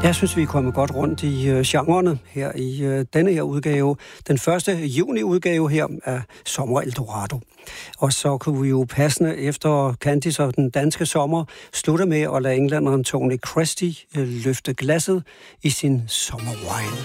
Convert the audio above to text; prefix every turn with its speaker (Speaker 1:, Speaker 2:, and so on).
Speaker 1: Jeg synes, vi er kommet godt rundt i genrerne her i denne her udgave. Den 1. juni-udgave her af Sommer Eldorado. Og så kunne vi jo passende efter Candice og den danske sommer slutte med at lade englænderen Tony Christie løfte glasset i sin sommerwine.